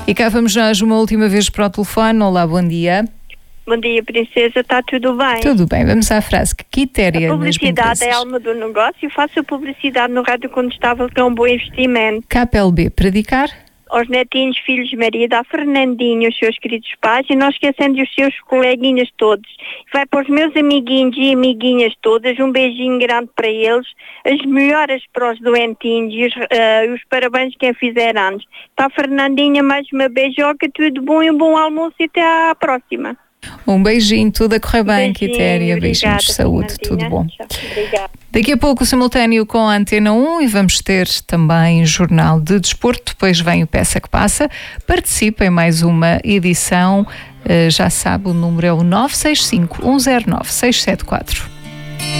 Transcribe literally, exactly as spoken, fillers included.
E cá vamos nós uma última vez para o telefone. Olá, bom dia. Bom dia, princesa, está tudo bem? Tudo bem, vamos à frase. Que critério? A publicidade é a alma do negócio. Faço a publicidade no rádio quando estava, que é um bom investimento. K P L B, predicar? Aos netinhos, filhos de marido, a Fernandinho, os seus queridos pais, e não esquecendo os seus coleguinhas todos. Vai para os meus amiguinhos e amiguinhas todas, um beijinho grande para eles, as melhoras para os doentinhos e os, uh, os parabéns quem fizer anos. Está a Fernandinha, mais uma beijoca, tudo bom e um bom almoço e até à próxima. Um beijinho, tudo a correr bem, Quitéria. Beijinhos de saúde, Fernandinha. tudo bom. Obrigada. Daqui a pouco o simultâneo com a Antena um e vamos ter também Jornal de Desporto, depois vem o Peça que Passa. Participe em mais uma edição, uh, já sabe, o número é o nove seis cinco, um zero nove, seis sete quatro.